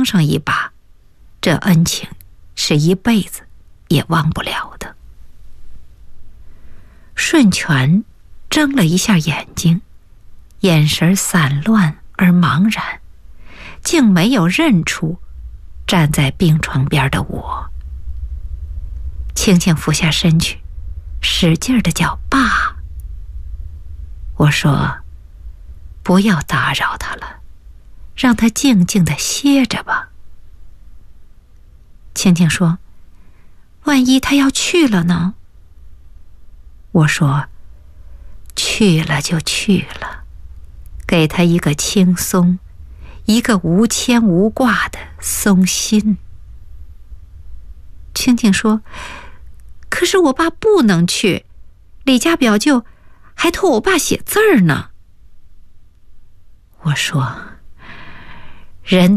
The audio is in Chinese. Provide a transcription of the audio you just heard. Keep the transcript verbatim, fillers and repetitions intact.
上一把，这恩情是一辈子也忘不了的。顺全睁了一下眼睛，眼神散乱而茫然，竟没有认出站在病床边的我。轻轻俯下身去，使劲地叫爸。我说，不要打扰他了，让他静静地歇着吧。青青说，万一他要去了呢？我说，去了就去了，给他一个轻松，一个无牵无挂的松心。青青说，可是我爸不能去，李家表舅还托我爸写字儿呢。我说，人